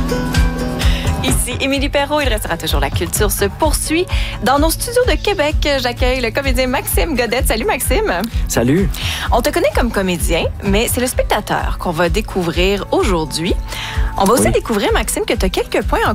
Ici Émilie Perrault, il restera toujours la culture se poursuit. Dans nos studios de Québec, j'accueille le comédien Maxime Godette. Salut Maxime. Salut. On te connaît comme comédien, mais c'est le spectateur qu'on va découvrir aujourd'hui. On va aussi découvrir, Maxime, que tu as quelques points en